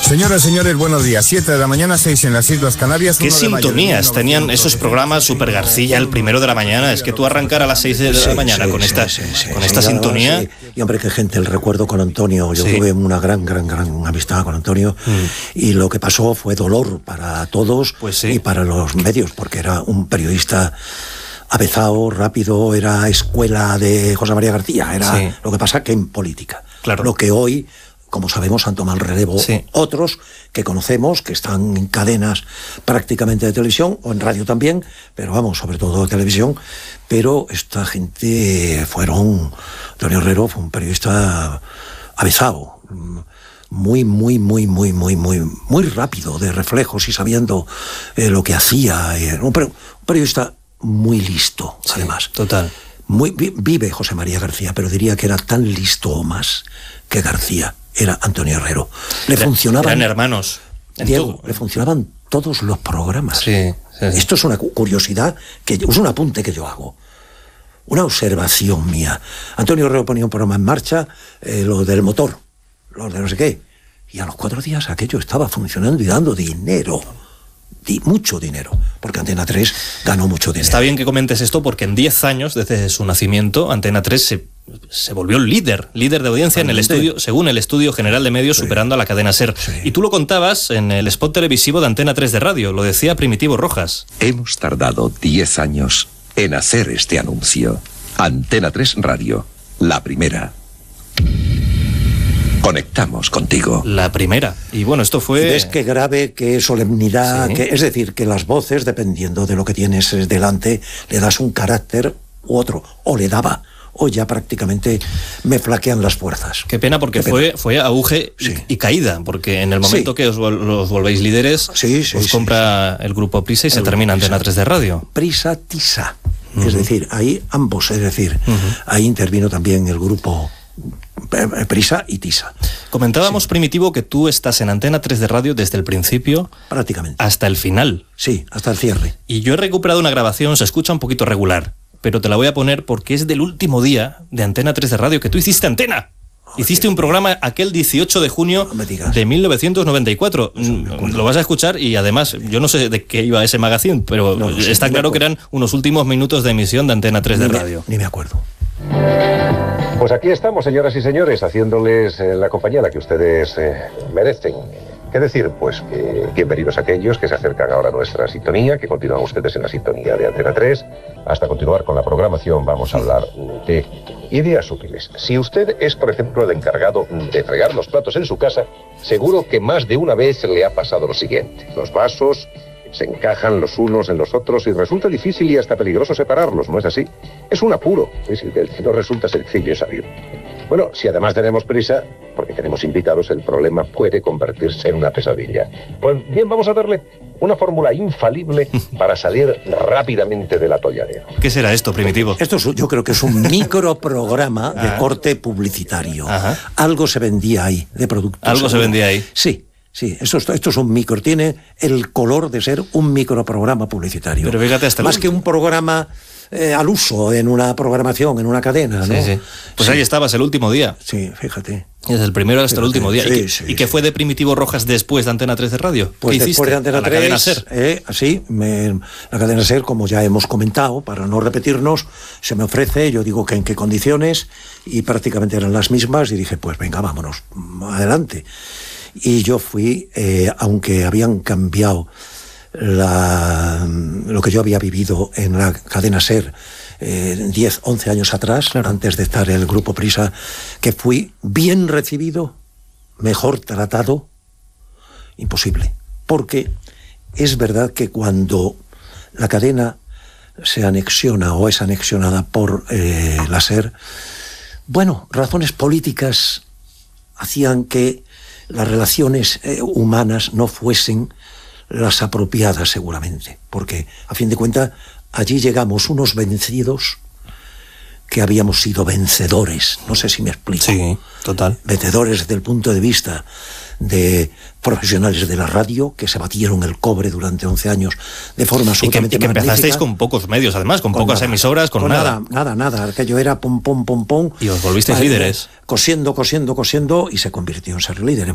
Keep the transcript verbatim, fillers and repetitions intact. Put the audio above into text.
Señoras y señores, buenos días. siete de la mañana, seis en las Islas Canarias. ¿Qué sintonías tenían esos programas Super García, el primero de la mañana? Es que tú arrancar a las seis de la sí, mañana sí, con esta, sí, sí, con sí, esta sí, sintonía. Sí. Y hombre, qué gente, el recuerdo con Antonio. Yo sí. tuve una gran, gran, gran amistad con Antonio. Mm. Y lo que pasó fue dolor para todos pues sí. y para los medios, porque era un periodista avezado, rápido, era escuela de José María García. Era sí. lo que pasa que en política. Claro. Lo que hoy, como sabemos, han tomado el relevo sí. otros que conocemos, que están en cadenas prácticamente de televisión, o en radio también, pero vamos, sobre todo de televisión. Pero esta gente fueron... Antonio Herrero fue un periodista avezado, muy, muy, muy, muy, muy, muy, muy rápido de reflejos y sabiendo eh, lo que hacía. Eh, un, un periodista muy listo, sí, además. Total. Muy, vive José María García, pero diría que era tan listo o más que García. Era Antonio Herrero. Le era, funcionaban... Eran hermanos. Diego, le funcionaban todos los programas. Sí, sí, sí. Esto es una curiosidad, que es un apunte que yo hago. Una observación mía. Antonio Herrero ponía un programa en marcha, eh, lo del motor, lo de no sé qué. Y a los cuatro días aquello estaba funcionando y dando dinero. Di, mucho dinero, porque Antena tres ganó mucho dinero. Está bien que comentes esto porque en diez años desde su nacimiento Antena tres se, se volvió líder, líder de audiencia en el estudio, según el Estudio General de Medios, sí. superando a la cadena SER. Sí. Y tú lo contabas en el spot televisivo de Antena tres de radio, lo decía Primitivo Rojas. Hemos tardado diez años en hacer este anuncio. Antena tres Radio, la primera. Conectamos contigo. La primera. Y bueno, esto fue... ¿Ves qué grave, qué solemnidad? Sí. Que, es decir, que las voces, dependiendo de lo que tienes delante, le das un carácter u otro. O le daba, o ya prácticamente me flaquean las fuerzas. Qué pena, porque Qué fue, pena. fue auge sí. y, y caída. Porque en el momento sí. que os, os volvéis líderes, sí, sí, os sí, compra sí. el grupo Prisa y el se termina Antena tres de radio. Prisa Tisa. Uh-huh. Es decir, ahí ambos, es decir, uh-huh. ahí intervino también el grupo... Prisa y Tisa. Comentábamos, sí. Primitivo, que tú estás en Antena tres de radio desde el principio prácticamente hasta el final. Sí, hasta el cierre. Y yo he recuperado una grabación, se escucha un poquito regular, pero te la voy a poner porque es del último día de Antena tres de radio que tú hiciste antena. Oye, hiciste un programa aquel dieciocho de junio no de mil novecientos noventa y cuatro. Lo vas a escuchar y además, yo no sé de qué iba ese magazine, pero no, no sé, está claro que eran unos últimos minutos de emisión de Antena tres de ni radio. Me, ni me acuerdo. Pues aquí estamos, señoras y señores, haciéndoles eh, la compañía a la que ustedes eh, merecen. ¿Qué decir? Pues que bienvenidos aquellos que se acercan ahora a nuestra sintonía, que continúan ustedes en la sintonía de Antena tres. Hasta continuar con la programación vamos a hablar de ideas útiles. Si usted es, por ejemplo, el encargado de fregar los platos en su casa, seguro que más de una vez le ha pasado lo siguiente. Los vasos se encajan los unos en los otros y resulta difícil y hasta peligroso separarlos, ¿no es así? Es un apuro, es el que no resulta sencillo y sabio. Bueno, si además tenemos prisa, porque tenemos invitados, el problema puede convertirse en una pesadilla. Pues bien, vamos a darle una fórmula infalible para salir rápidamente del atolladero. ¿Qué será esto, Primitivo? Esto es, yo creo que es un microprograma de corte publicitario. Ajá. Algo se vendía ahí, de productos. ¿Algo se vendía ahí? Sí. Sí, esto, esto es un micro, tiene el color de ser un microprograma publicitario. Pero fíjate, hasta más que un programa eh, al uso en una programación, en una cadena, ¿no? Sí, sí. Pues sí. Ahí estabas el último día. Sí, fíjate. Desde el primero hasta fíjate. el último día. Sí, ¿Y, qué, sí, ¿Y qué sí. fue de Primitivo Rojas después de Antena tres de radio? Pues ¿Qué después hiciste? de Antena tres, la cadena SER. Eh, así, me, la cadena SER, como ya hemos comentado, para no repetirnos, se me ofrece, yo digo que en qué condiciones, y prácticamente eran las mismas, y dije, pues venga, vámonos, adelante. Y yo fui, eh, aunque habían cambiado la, lo que yo había vivido en la cadena SER eh, diez, once años atrás, claro. antes de estar en el grupo Prisa, que fui bien recibido, mejor tratado, imposible. Porque es verdad que cuando la cadena se anexiona o es anexionada por eh, la SER, bueno, razones políticas hacían que las relaciones eh, humanas no fuesen las apropiadas seguramente, porque a fin de cuentas allí llegamos unos vencidos que habíamos sido vencedores, no sé si me explico. Sí, total. Vencedores desde el punto de vista de profesionales de la radio que se batieron el cobre durante once años de forma absolutamente y que, y que magnífica. Empezasteis con pocos medios, además, con, con pocas nada, emisoras, con, con nada. Nada, nada, nada. Aquello era pum, pum, pum, pum. Y os volvisteis vale, líderes. Cosiendo, cosiendo, cosiendo, y se convirtió en ser líderes.